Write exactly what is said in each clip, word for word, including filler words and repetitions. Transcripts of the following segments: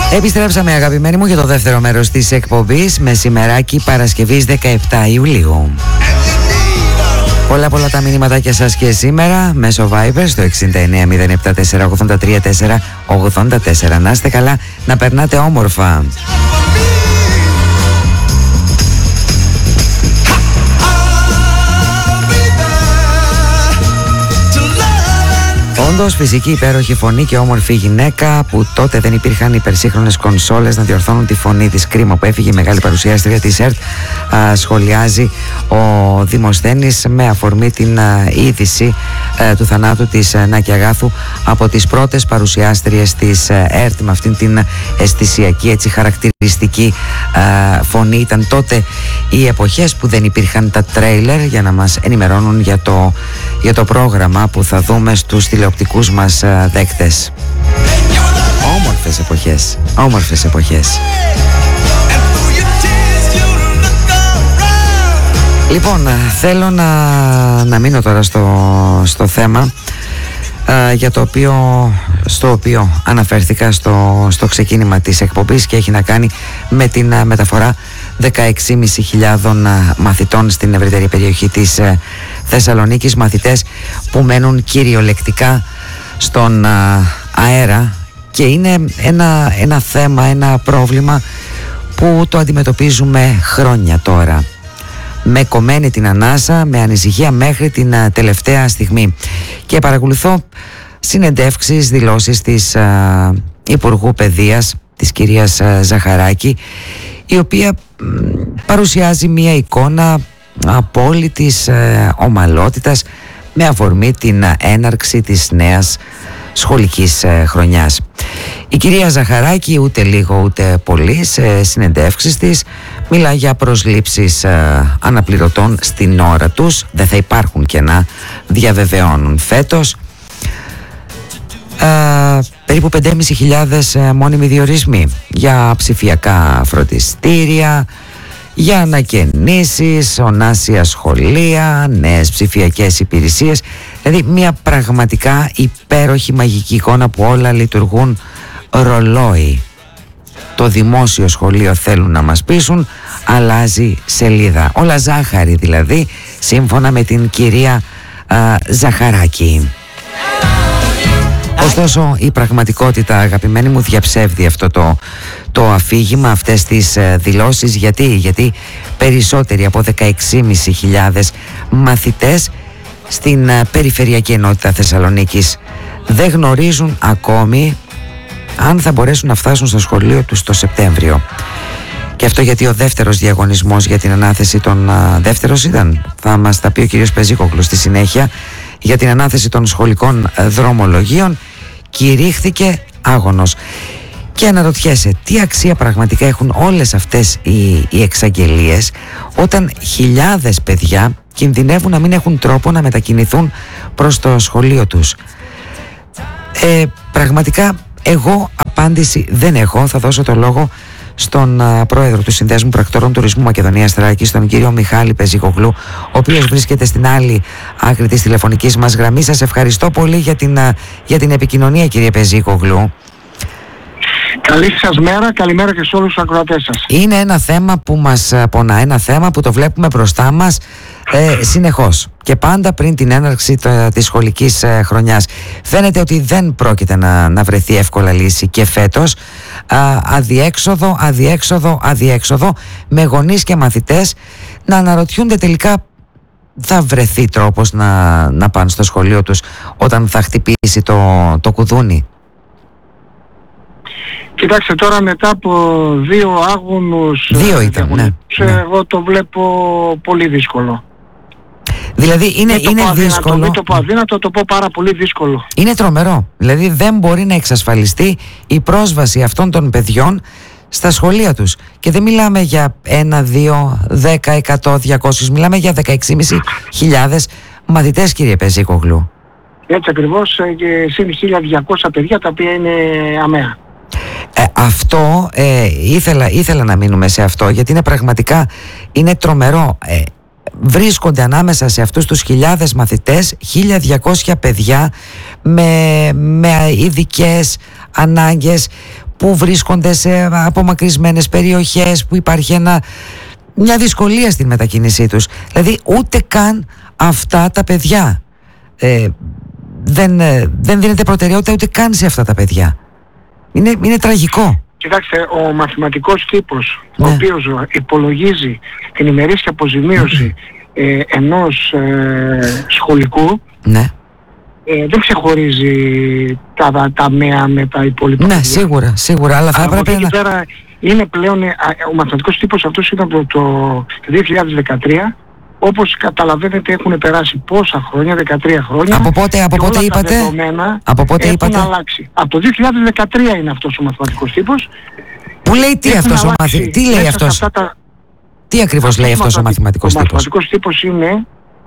Επιστρέψαμε, αγαπημένοι μου, για το δεύτερο μέρος της εκπομπής, μεσημεράκι Παρασκευής δεκαεπτά Ιουλίου. Πολλά πολλά τα μηνύματάκια σας και σήμερα μέσω Viber στο εξήντα εννέα μηδέν επτά τέσσερα ογδόντα τρία τέσσερα ογδόντα τέσσερα. Να είστε καλά, να περνάτε όμορφα. Όντως, φυσική, υπέροχη φωνή και όμορφη γυναίκα που τότε δεν υπήρχαν υπερσύγχρονες κονσόλες να διορθώνουν τη φωνή της. Κρίμα που έφυγε η μεγάλη παρουσιάστρια της ΕΡΤ, α, σχολιάζει ο Δημοσθένης με αφορμή την α, είδηση α, του θανάτου της α, Νάκη Αγάθου, από τις πρώτες παρουσιάστριες της α, ΕΡΤ με αυτήν την αισθησιακή, έτσι χαρακτηριστική α, φωνή. Ήταν τότε οι εποχές που δεν υπήρχαν τα τρέιλερ για να μας ενημερώνουν για το, για το πρόγραμμα που θα δούμε στους τηλεοπτικούς μας α, δέκτες. Όμορφες εποχές, όμορφες εποχές. Λοιπόν, θέλω να, να μείνω τώρα στο, στο θέμα α, για το οποίο, στο οποίο αναφέρθηκα στο, στο ξεκίνημα της εκπομπής και έχει να κάνει με την α, μεταφορά δεκαέξι χιλιάδες πεντακόσιων μαθητών στην ευρύτερη περιοχή της α, Θεσσαλονίκης, μαθητές που μένουν κυριολεκτικά στον α, αέρα, και είναι ένα, ένα θέμα, ένα πρόβλημα που το αντιμετωπίζουμε χρόνια τώρα, με κομμένη την ανάσα, με ανησυχία μέχρι την α, τελευταία στιγμή. Και παρακολουθώ συνεντεύξεις, δηλώσεις της α, Υπουργού Παιδείας, της κυρίας α, Ζαχαράκη, η οποία μ, παρουσιάζει μια εικόνα απόλυτης ε, ομαλότητας με αφορμή την έναρξη της νέας σχολικής ε, χρονιάς. Η κυρία Ζαχαράκη ούτε λίγο ούτε πολύ σε συνεντεύξεις της μιλά για προσλήψεις ε, αναπληρωτών στην ώρα τους, δεν θα υπάρχουν κενά, διαβεβαιώνουν φέτος. Ε, περίπου πέντε χιλιάδες πεντακόσιοι ε, μόνιμοι διορισμοί για ψηφιακά φροντιστήρια, για ανακαινήσεις, ονάσια σχολεία, νέες ψηφιακές υπηρεσίες. Δηλαδή μια πραγματικά υπέροχη μαγική εικόνα που όλα λειτουργούν ρολόι. Το δημόσιο σχολείο, θέλουν να μας πείσουν, αλλάζει σελίδα. Όλα ζάχαρη δηλαδή, σύμφωνα με την κυρία α, Ζαχαράκη. Ωστόσο η πραγματικότητα, αγαπημένοι μου, διαψεύδει αυτό το, το αφήγημα, αυτές τις ε, δηλώσεις. Γιατί, γιατί περισσότεροι από δεκαέξι χιλιάδες πεντακόσιοι μαθητές στην ε, περιφερειακή ενότητα Θεσσαλονίκης δεν γνωρίζουν ακόμη αν θα μπορέσουν να φτάσουν στο σχολείο τους το Σεπτέμβριο. Και αυτό γιατί ο δεύτερος διαγωνισμός για την ανάθεση των α, δεύτερος ήταν, θα μας τα πει ο κύριος Πεζίκογλου στη συνέχεια, για την ανάθεση των σχολικών δρομολογίων, κηρύχθηκε άγωνος. Και αναρωτιέσαι τι αξία πραγματικά έχουν όλες αυτές οι, οι εξαγγελίες, όταν χιλιάδες παιδιά κινδυνεύουν να μην έχουν τρόπο να μετακινηθούν προς το σχολείο τους. Ε, πραγματικά εγώ απάντηση δεν έχω. Θα δώσω το λόγο στον α, πρόεδρο του Συνδέσμου Πρακτορών Τουρισμού Μακεδονίας Θράκης, τον κύριο Μιχάλη Πεζίκογλου, ο οποίος βρίσκεται στην άλλη άκρη της τηλεφωνικής μας γραμμής. Σας ευχαριστώ πολύ για την, α, για την επικοινωνία, κύριε Πεζίκογλου. Καλή σας μέρα, καλημέρα και σε όλους τους ακροατές σας. Είναι ένα θέμα που μας πονά, ένα θέμα που το βλέπουμε μπροστά μας ε, συνεχώς και πάντα πριν την έναρξη το, της σχολικής ε, χρονιάς. Φαίνεται ότι δεν πρόκειται να, να βρεθεί εύκολα λύση και φέτος. Α, αδιέξοδο, αδιέξοδο, αδιέξοδο, με γονείς και μαθητές να αναρωτιούνται τελικά θα βρεθεί τρόπος να, να πάνε στο σχολείο τους όταν θα χτυπήσει το, το κουδούνι. Κοιτάξτε, τώρα μετά από δύο άγωνους δύο ήταν, ναι, ναι. Εγώ το βλέπω πολύ δύσκολο. Δηλαδή είναι, μην είναι το δύσκολο. Μην το πω αδύνατο, το πω πάρα πολύ δύσκολο. Είναι τρομερό. Δηλαδή δεν μπορεί να εξασφαλιστεί η πρόσβαση αυτών των παιδιών στα σχολεία τους. Και δεν μιλάμε για ένα, δύο, δέκα, εκατό, διακόσιους. Μιλάμε για δεκαέξι χιλιάδες μαθητές, κύριε Πεζίκογλου. Έτσι ακριβώς, και συν χίλια διακόσια παιδιά τα οποία είναι αμαία. Ε, αυτό ε, ήθελα, ήθελα να μείνουμε σε αυτό, γιατί είναι πραγματικά είναι τρομερό. Ε, βρίσκονται ανάμεσα σε αυτούς τους χιλιάδες μαθητές χίλια διακόσια παιδιά με, με ειδικές ανάγκες που βρίσκονται σε απομακρυσμένες περιοχές, που υπάρχει ένα, μια δυσκολία στην μετακίνησή τους. Δηλαδή ούτε καν αυτά τα παιδιά ε, δεν, ε, δεν δίνεται προτεραιότητα ούτε καν σε αυτά τα παιδιά. Είναι, είναι τραγικό. Κοιτάξτε, ο μαθηματικός τύπος, ναι. ο οποίος υπολογίζει την ημερήσια αποζημίωση ε, ενός ε, σχολικού, ναι. ε, δεν ξεχωρίζει τα, τα, τα ΜΕΑ με τα υπόλοιπα. Ναι, παιδιά. σίγουρα, σίγουρα, αλλά θα έπρεπε να... Πέρα είναι πλέον, ο μαθηματικός τύπος αυτός ήταν το, το δύο χιλιάδες δεκατρία, όπως καταλαβαίνετε έχουν περάσει πόσα χρόνια, δεκατρία χρόνια. Από πότε, από πότε είπατε? Από πότε έχουν είπατε? αλλάξει. Από το δύο χιλιάδες δεκατρία είναι αυτός ο μαθηματικός τύπος. Που λέει τι αυτός ο μαθηματικός, τι λέει αυτός, τα... τι ακριβώς λέει αυτός ο μαθηματικός τύπος? Ο μαθηματικός τύπος είναι,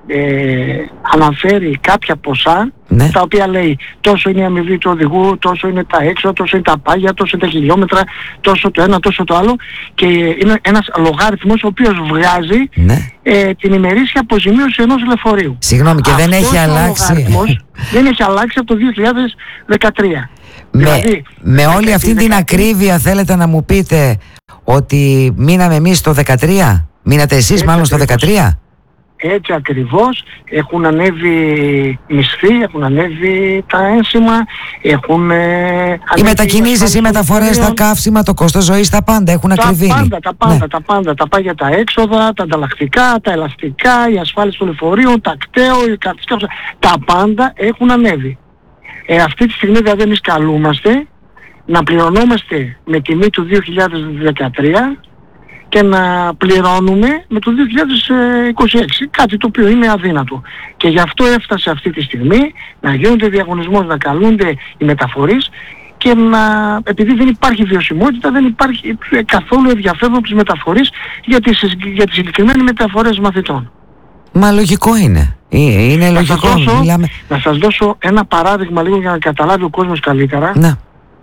ε, αναφέρει κάποια ποσά, ναι. τα οποία λέει τόσο είναι η αμοιβή του οδηγού, τόσο είναι τα έξω, τόσο είναι τα πάγια, τόσο είναι τα χιλιόμετρα, τόσο το ένα, τόσο το άλλο, και είναι ένας λογάριθμος ο οποίος βγάζει ναι. ε, την ημερήσια αποζημίωση ενός λεωφορείου. Συγγνώμη, και αυτός δεν έχει αλλάξει. Δεν έχει αλλάξει από το δύο χιλιάδες δεκατρία. Με, δηλαδή, με όλη αυτή την ακρίβεια θέλετε να μου πείτε ότι μείναμε εμείς στο δεκατρία? Μείνατε εσείς έτσι μάλλον στο ακριβώς. δεκατρία? Έτσι ακριβώς, έχουν ανέβει μισθοί, έχουν ανέβει τα ένσημα, έχουν... Ε, οι μετακινήσεις, οι μεταφορές, τα καύσιμα, το κόστος ζωής, τα πάντα έχουν ακριβήνει. Τα πάντα, τα πάντα, ναι. τα πάντα, τα πάγια, τα έξοδα, τα ανταλλακτικά, τα ελαστικά, η ασφάλιση των λεωφορείων, τα κταίο, οι καρτικές, τα πάντα έχουν ανέβει. Ε, αυτή τη στιγμή δηλαδή εμείς καλούμαστε να πληρωνόμαστε με τιμή του δύο χιλιάδες δεκατρία και να πληρώνουμε με το δύο χιλιάδες είκοσι έξι, κάτι το οποίο είναι αδύνατο. Και γι' αυτό έφτασε αυτή τη στιγμή να γίνονται διαγωνισμός, να καλούνται οι μεταφορείς και να, επειδή δεν υπάρχει βιωσιμότητα, δεν υπάρχει καθόλου ενδιαφέρον από τις μεταφορείς για τις, για τις συγκεκριμένες μεταφορές μαθητών. Μα λογικό είναι. Είναι λογικό. Να σας, δώσω, μιλάμε... να σας δώσω ένα παράδειγμα λίγο για να καταλάβει ο κόσμος καλύτερα. Ναι.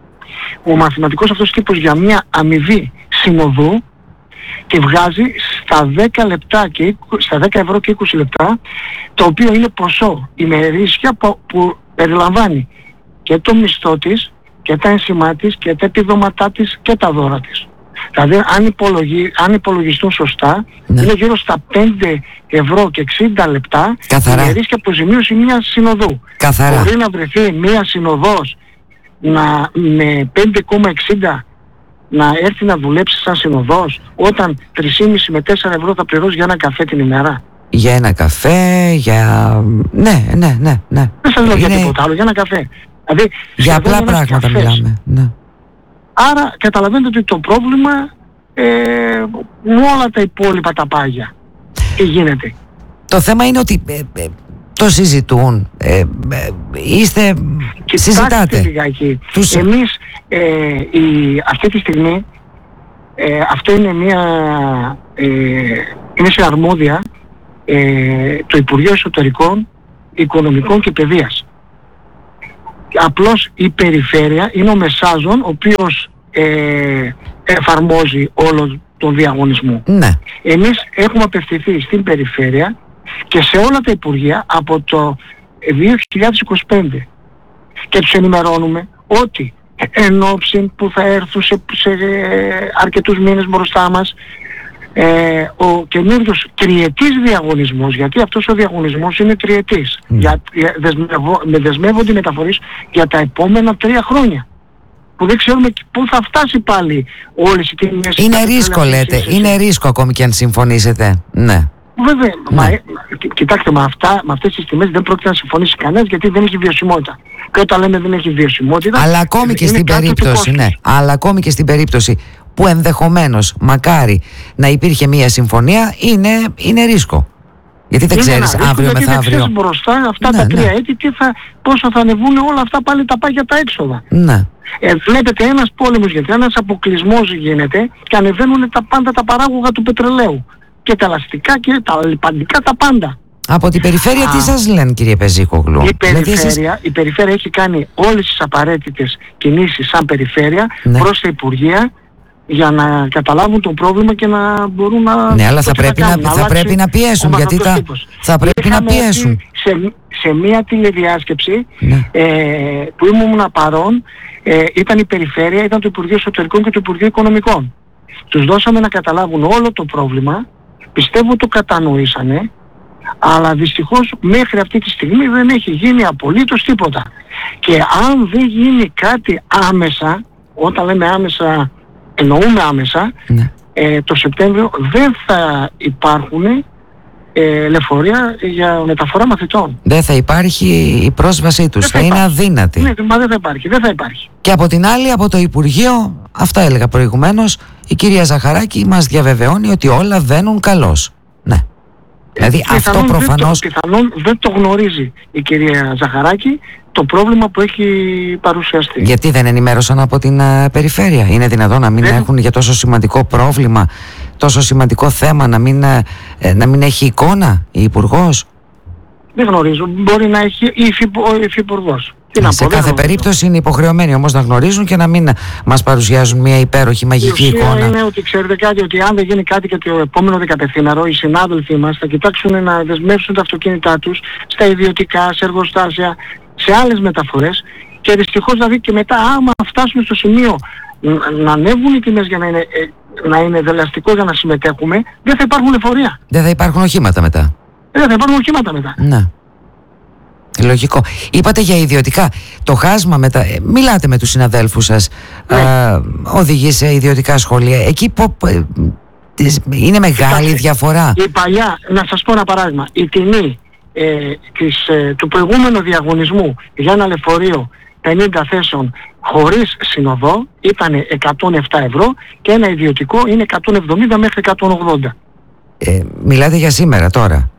Ο μαθηματικός αυτός τύπος για μια αμοιβή συνοδού τη βγάζει στα δέκα λεπτά και στα δέκα ευρώ και είκοσι λεπτά, το οποίο είναι ποσό ημερήσια που, που περιλαμβάνει και το μισθό της και τα ένσημά της και τα επιδόματά της και τα δώρα της. Δηλαδή αν, υπολογι, αν υπολογιστούν σωστά, ναι. είναι γύρω στα πέντε ευρώ και εξήντα λεπτά η ημερήσια αποζημίωση μιας συνοδού. Καθαρά. Μπορεί να βρεθεί μια συνοδός να, με πέντε κόμμα εξήντα να έρθει να δουλέψει σαν συνοδός, όταν τρία κόμμα πέντε με τέσσερα ευρώ θα πληρώσει για ένα καφέ την ημέρα. Για ένα καφέ, για... Ναι, ναι, ναι, ναι. Δεν σας λέω είναι... για τίποτα άλλο, για ένα καφέ. Δηλαδή, για απλά πράγματα καφές. Μιλάμε. Ναι. Άρα καταλαβαίνετε ότι το πρόβλημα ε, με όλα τα υπόλοιπα τα πάγια. Τι γίνεται. Το θέμα είναι ότι ε, ε, το συζητούν, ε, ε, είστε, κοιτάξτε συζητάτε. Λιγάκι. Τους... Εμείς ε, η, αυτή τη στιγμή ε, αυτό είναι μια ε, είναι σε αρμόδια ε, το Υπουργείο Εσωτερικών, Οικονομικών και Παιδείας. Απλώς η περιφέρεια είναι ο μεσάζων ο οποίος ε, εφαρμόζει όλο τον διαγωνισμό. Ναι. Εμείς έχουμε απευθυνθεί στην περιφέρεια και σε όλα τα υπουργεία από το δύο χιλιάδες είκοσι πέντε και τους ενημερώνουμε ότι εν όψιν που θα έρθουν σε, σε αρκετούς μήνες μπροστά μας ε, ο καινούργιος τριετής διαγωνισμός, γιατί αυτός ο διαγωνισμός είναι τριετής, mm. για, για, δεσμευό, με δεσμεύονται οι μεταφορείς για τα επόμενα τρία χρόνια, που δεν ξέρουμε πού θα φτάσει πάλι όλες οι τιμές. Είναι ρίσκο λέτε, είναι ρίσκο ακόμη και αν συμφωνήσετε. Ναι. Βέβαια, ναι. Μα, κοιτάξτε, με, αυτά, με αυτές τις τιμές δεν πρόκειται να συμφωνήσει κανένας, γιατί δεν έχει βιωσιμότητα. Και όταν λέμε δεν έχει βιωσιμότητα, αλλά ακόμη και στην περίπτωση, ναι, αλλά ακόμη και στην περίπτωση που ενδεχομένως, μακάρι να υπήρχε μία συμφωνία, είναι, είναι ρίσκο. Γιατί δεν είναι ξέρεις ρίσκο, αύριο μεθαύριο. Δεν ξέρεις μπροστά αυτά ναι, τα τρία ναι. έτη τι θα, πόσο θα ανεβούν όλα αυτά πάλι τα πάγια τα έξοδα. Ναι. Ε, βλέπετε ένας πόλεμος γίνεται, ένας αποκλεισμός γίνεται και ανεβαίνουν τα πάντα τα παράγωγα του πετρελαίου. Και τα ελαστικά και τα λιπαντικά, τα πάντα. Από την περιφέρεια Α, τι σας λένε, κύριε Πεζίκογλου? Η περιφέρεια, εσείς... η περιφέρεια έχει κάνει όλες τις απαραίτητες κινήσεις σαν περιφέρεια ναι. προς τα Υπουργεία για να καταλάβουν το πρόβλημα και να μπορούν να... Ναι, αλλά θα πρέπει να, να, θα πρέπει να πιέσουν, γιατί τα, θα πρέπει Είχαμε να πιέσουν. Σε, σε μία τηλεδιάσκεψη ναι. ε, που ήμουν παρόν, ε, ήταν η Περιφέρεια, ήταν το Υπουργείο Εσωτερικών και το Υπουργείο Οικονομικών. Τους δώσαμε να καταλάβουν όλο το πρόβλημα, πιστεύω το κατανοήσανε, αλλά δυστυχώς μέχρι αυτή τη στιγμή δεν έχει γίνει απολύτως τίποτα. Και αν δεν γίνει κάτι άμεσα, όταν λέμε άμεσα εννοούμε άμεσα, ναι. ε, το Σεπτέμβριο δεν θα υπάρχουν ε, λεωφορεία για μεταφορά μαθητών. Δεν θα υπάρχει η πρόσβασή τους, θα, θα είναι αδύνατη. Ναι, μα δεν θα υπάρχει, δεν θα υπάρχει. Και από την άλλη, από το Υπουργείο, αυτά έλεγα προηγουμένως, η κυρία Ζαχαράκη μας διαβεβαιώνει ότι όλα βαίνουν καλώς. Ναι. Δηλαδή αυτό προφανώς... Δεν το, πιθανόν δεν το γνωρίζει η κυρία Ζαχαράκη το πρόβλημα που έχει παρουσιαστεί. Γιατί δεν ενημέρωσαν από την uh, Περιφέρεια? Είναι δυνατόν να μην δεν... έχουν για τόσο σημαντικό πρόβλημα, τόσο σημαντικό θέμα, να μην, uh, να μην έχει εικόνα η Υπουργός? Δεν γνωρίζω. Μπορεί να έχει ο Υφυπουργός. Σε πω, κάθε περίπτωση είναι υποχρεωμένοι όμως να γνωρίζουν και να μην μας παρουσιάζουν μια υπέροχη μαγική η εικόνα. Είναι ότι ξέρετε κάτι, ότι αν δεν γίνει κάτι και το επόμενο δεκαπενθήμερο, οι συνάδελφοί μας θα κοιτάξουν να δεσμεύσουν τα αυτοκίνητά τους στα ιδιωτικά, σε εργοστάσια, σε άλλες μεταφορές, και δυστυχώς δηλαδή και μετά άμα φτάσουμε στο σημείο να ανέβουν οι τιμές για να είναι, να είναι δελεαστικό για να συμμετέχουμε, δεν θα υπάρχουν λεωφορεία. Δεν θα υπάρχουν οχήματα μετά. Δεν θα υπάρχουν οχήματα μετά. Ναι. Λογικό. Είπατε για ιδιωτικά. Το χάσμα μετά. Μιλάτε με τους συναδέλφους σας. Ναι. Α, οδηγεί σε ιδιωτικά σχολεία. Εκεί πο, είναι μεγάλη Κοιτάξτε, διαφορά. Η παλιά, να σας πω ένα παράδειγμα. Η τιμή ε, της, ε, του προηγούμενου διαγωνισμού για ένα λεωφορείο πενήντα θέσεων χωρίς συνοδό ήταν εκατόν επτά ευρώ και ένα ιδιωτικό είναι εκατόν εβδομήντα μέχρι εκατόν ογδόντα. Ε, μιλάτε για σήμερα τώρα?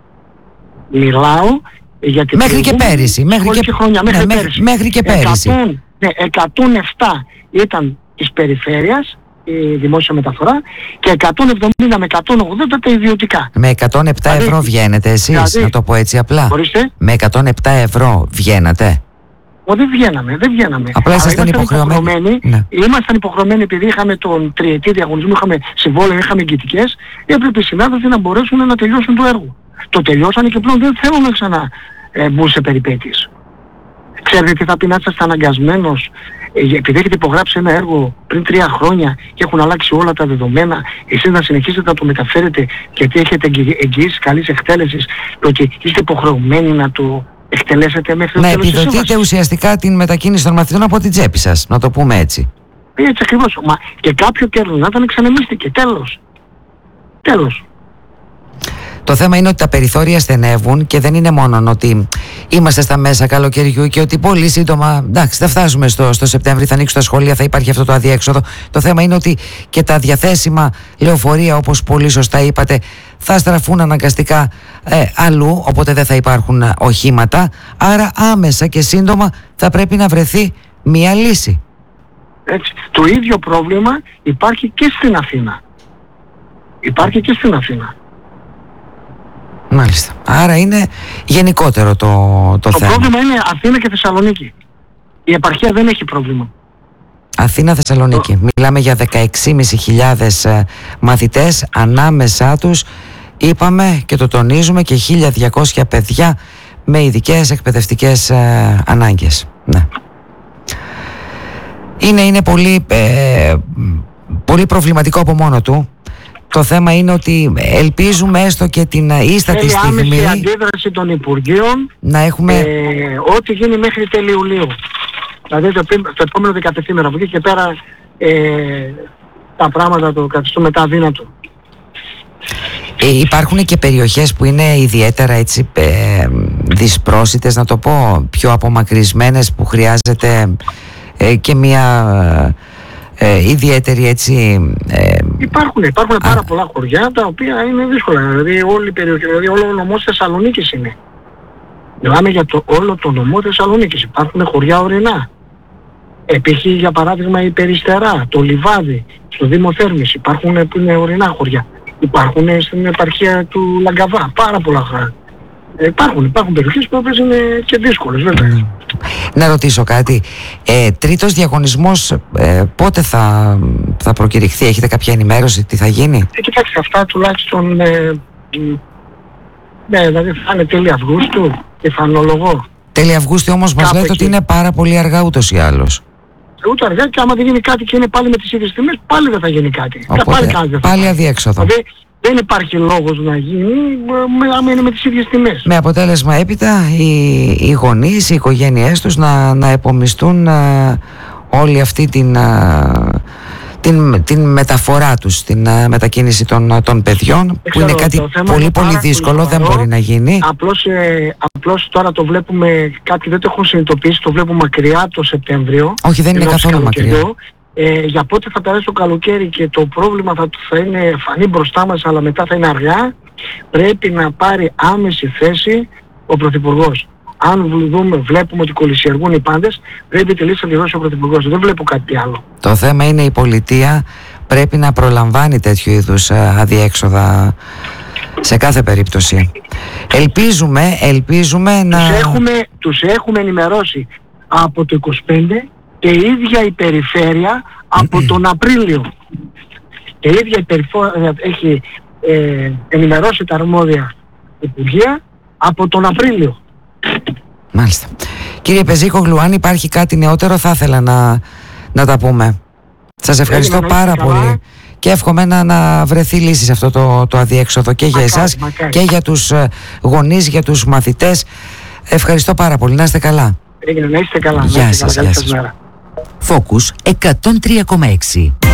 Μιλάω για την μέχρι και πέρυσι. Μέχρι και, χρόνια, μέχρι, ναι, πέρυσι. μέχρι και πέρυσι. εκατό, ναι, εκατόν επτά ήταν της περιφέρειας η δημόσια μεταφορά και εκατόν εβδομήντα με εκατόν ογδόντα τα ιδιωτικά. Με εκατόν επτά δηλαδή, ευρώ βγαίνετε εσείς, δηλαδή, να το πω έτσι απλά? Ορίστε. Με εκατόν επτά ευρώ βγαίνατε? Ο, δεν βγαίναμε, δεν βγαίναμε. Απλά ήσασταν υποχρεωμένοι. Ναι. Ήμασταν υποχρεωμένοι επειδή είχαμε τον τριετή διαγωνισμό, είχαμε συμβόλαιο, είχαμε εγκυτικές, έπρεπε οι συνάδελφοι να μπορέσουν να τελειώσουν το έργο. Το τελειώσανε και πλέον δεν θέλουν να ξανά ε, μπουν σε περιπέτειες. Ξέρετε τι θα πει να είσαστε αναγκασμένος, ε, επειδή έχετε υπογράψει ένα έργο πριν τρία χρόνια και έχουν αλλάξει όλα τα δεδομένα, εσείς να συνεχίσετε να το μεταφέρετε γιατί έχετε εγγυήσεις καλής εκτέλεσης, το ότι είστε υποχρεωμένοι να το εκτελέσετε μέχρι το ναι, τέλος της σύμβασης. Να επιδοτείτε ουσιαστικά την μετακίνηση των μαθητών από την τσέπη σας, να το πούμε έτσι. Έτσι ακριβώς. Μα και κάποιο κέρδος να ήταν εξανεμίστηκε. Τέλος. Τέλος. Το θέμα είναι ότι τα περιθώρια στενεύουν και δεν είναι μόνο ότι είμαστε στα μέσα καλοκαιριού και ότι πολύ σύντομα, εντάξει, θα φτάσουμε στο, στο Σεπτέμβρη, θα ανοίξουν τα σχολεία, θα υπάρχει αυτό το αδιέξοδο. Το θέμα είναι ότι και τα διαθέσιμα λεωφορεία, όπως πολύ σωστά είπατε, θα στραφούν αναγκαστικά ε, αλλού, οπότε δεν θα υπάρχουν οχήματα. Άρα άμεσα και σύντομα θα πρέπει να βρεθεί μία λύση. Έτσι. Το ίδιο πρόβλημα υπάρχει και στην Αθήνα. Υπάρχει και στην Αθήνα. Μάλιστα. Άρα είναι γενικότερο το, το, το θέμα. Το πρόβλημα είναι Αθήνα και Θεσσαλονίκη. Η επαρχία δεν έχει πρόβλημα. Αθήνα-Θεσσαλονίκη. Το... Μιλάμε για δεκαέξι χιλιάδες πεντακόσιους μαθητές, ανάμεσά τους είπαμε και το τονίζουμε και χίλια διακόσια παιδιά με ειδικές εκπαιδευτικές ε, ανάγκες. Ναι. Είναι, είναι πολύ, ε, πολύ προβληματικό από μόνο του. Το θέμα είναι ότι ελπίζουμε έστω και την ίστατη στιγμή άμεση αντίδραση των Υπουργείων να έχουμε ε, ό,τι γίνει μέχρι τέλη Ιουλίου. Δηλαδή το, το επόμενο δεκαπενθήμερο από εκεί και πέρα ε, τα πράγματα το καθιστούν μετά αδύνατο. Ε, υπάρχουν και περιοχές που είναι ιδιαίτερα έτσι ε, δυσπρόσιτες, να το πω, πιο απομακρυσμένες, που χρειάζεται ε, και μια ε, ιδιαίτερη έτσι... Ε, υπάρχουν υπάρχουν πάρα α, πολλά χωριά τα οποία είναι δύσκολα. Δηλαδή όλη η περιοχή, δηλαδή όλο ο νομός Θεσσαλονίκης είναι. Μιλάμε για το, όλο το νομό Θεσσαλονίκης. Υπάρχουν χωριά ορεινά. Επίσης για παράδειγμα η Περιστερά, το Λιβάδι, στο Δήμο Θέρμης υπάρχουν που είναι ορεινά χωριά. Υπάρχουν στην επαρχία του Λαγκαβά, πάρα πολλά χρόνια. Ε, υπάρχουν, υπάρχουν περιοχές που είναι και δύσκολες βέβαια. Να ρωτήσω κάτι. Ε, τρίτος διαγωνισμός ε, πότε θα, θα προκηρυχθεί, έχετε κάποια ενημέρωση, τι θα γίνει? Ε, κοιτάξτε, αυτά τουλάχιστον ε, ναι, δηλαδή θα είναι τέλη Αυγούστου, πιθανολογώ. Τέλη Αυγούστου όμως μας λέτε ότι είναι πάρα πολύ αργά ούτως ή άλλως. Ούτε αργά, και άμα δεν γίνει κάτι και είναι πάλι με τις ίδιες τιμές, πάλι δεν θα γίνει κάτι. Οπότε, πάλι κάτι δεν θα πάλι πάει. αδιέξοδο. Δηλαδή, δεν υπάρχει λόγος να γίνει με, άμα είναι με τις ίδιες τιμές. Με αποτέλεσμα έπειτα οι, οι γονείς, οι οικογένειές τους να, να επομιστούν α, όλη αυτή την, α, την, την μεταφορά τους, την α, μετακίνηση των, των παιδιών, που Ξέρω, είναι κάτι πολύ πολύ δύσκολο, δεν μπορεί να γίνει. Απλώς, ε, απλώς τώρα το βλέπουμε, κάποιοι δεν το έχουν συνειδητοποιήσει, το βλέπουμε μακριά το Σεπτέμβριο. Όχι, δεν είναι καθόλου μακριά. Ε, για πότε θα περάσει το καλοκαίρι και το πρόβλημα θα, θα είναι φανεί μπροστά μας, αλλά μετά θα είναι αργά, πρέπει να πάρει άμεση θέση ο Πρωθυπουργός. Αν δούμε, βλέπουμε ότι κολυσιεργούν οι πάντες, πρέπει τη λύση να τη δώσει ο Πρωθυπουργός. Δεν βλέπω κάτι άλλο. Το θέμα είναι η πολιτεία πρέπει να προλαμβάνει τέτοιου είδους αδιέξοδα σε κάθε περίπτωση. Ελπίζουμε, ελπίζουμε να... Τους έχουμε, τους έχουμε ενημερώσει από το είκοσι πέντε και η ίδια η περιφέρεια από τον Απρίλιο. Και η ίδια η περιφέρεια έχει ε, ενημερώσει τα αρμόδια υπουργεία από τον Απρίλιο. Μάλιστα. Κύριε Πεζίκογλου, αν υπάρχει κάτι νεότερο θα ήθελα να, να τα πούμε. Σας ευχαριστώ Έγινε, πάρα καλά. πολύ και εύχομαι να, να βρεθεί λύση σε αυτό το, το αδιέξοδο και για Μακάρι, εσάς μακάρι. και για τους γονείς, για τους μαθητές. Ευχαριστώ πάρα πολύ. Να είστε καλά. Έγινε, να είστε καλά. Γεια Να είστε σας, καλά. γεια Καλή σας σας. μέρα. Focus εκατόν τρία κόμμα έξι.